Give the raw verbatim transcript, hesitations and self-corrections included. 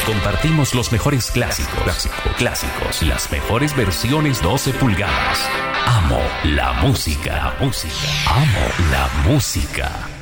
compartimos los mejores clásicos, clásicos, clásicos, las mejores versiones doce pulgadas. Amo la música, música, amo la música.